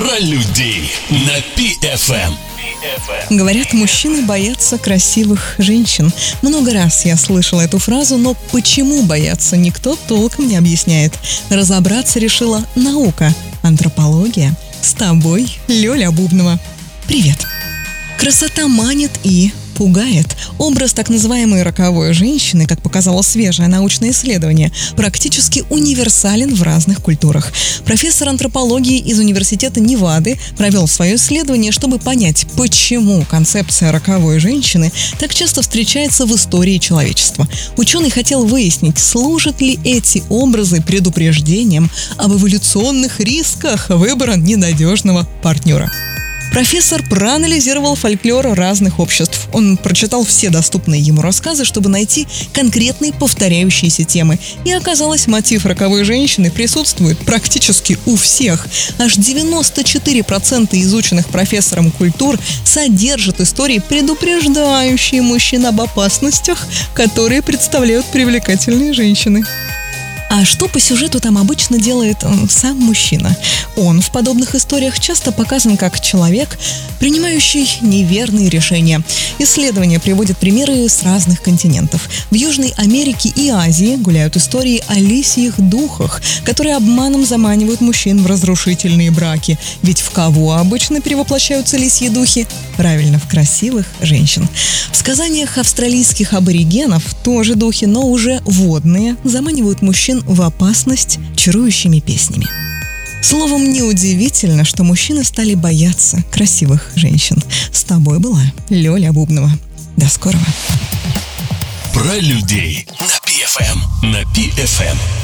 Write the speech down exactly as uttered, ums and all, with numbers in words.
Про людей на пи эф эм. Говорят, мужчины боятся красивых женщин. Много раз я слышала эту фразу, но почему боятся, никто толком не объясняет. Разобраться решила наука, антропология. С тобой Лёля Бубнова. Привет. Красота манит и пугает. Образ так называемой роковой женщины, как показало свежее научное исследование, практически универсален в разных культурах. Профессор антропологии из университета Невады провел свое исследование, чтобы понять, почему концепция роковой женщины так часто встречается в истории человечества. Ученый хотел выяснить, служат ли эти образы предупреждением об эволюционных рисках выбора ненадежного партнера. Профессор проанализировал фольклор разных обществ. Он прочитал все доступные ему рассказы, чтобы найти конкретные повторяющиеся темы. И оказалось, мотив роковой женщины присутствует практически у всех. Аж девяносто четыре процента изученных профессором культур содержат истории, предупреждающие мужчин об опасностях, которые представляют привлекательные женщины. А что по сюжету там обычно делает он, сам мужчина? Он в подобных историях часто показан как человек, принимающий неверные решения. Исследования приводят примеры с разных континентов. В Южной Америке и Азии гуляют истории о лисьих духах, которые обманом заманивают мужчин в разрушительные браки. Ведь в кого обычно перевоплощаются лисьи духи? Правильно, в красивых женщин. В сказаниях австралийских аборигенов тоже духи, но уже водные, заманивают мужчин в опасность чарующими песнями. Словом, неудивительно, что мужчины стали бояться красивых женщин. С тобой была Лёля Бубнова. До скорого. Про людей на пи эф эм. На пи эф эм.